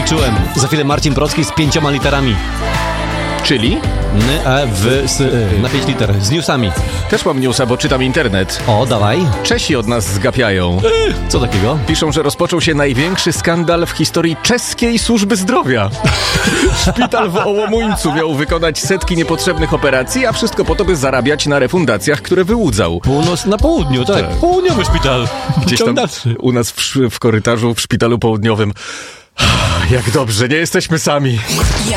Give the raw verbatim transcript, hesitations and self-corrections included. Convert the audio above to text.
Czułem. Za chwilę Marcin Procki z pięcioma literami. Czyli? N, E, W, S, Y. Na pięć liter. Z newsami. Też mam newsa, bo czytam internet. O, dawaj. Czesi od nas zgapiają. Co takiego? Piszą, że rozpoczął się największy skandal w historii czeskiej służby zdrowia. Szpital w Ołomuńcu miał wykonać setki niepotrzebnych operacji, a wszystko po to, by zarabiać na refundacjach, które wyłudzał. Północ na południu, tak. Tak. Południowy szpital. Gdzieś tam u nas w, w korytarzu w szpitalu południowym. Jak dobrze, nie jesteśmy sami.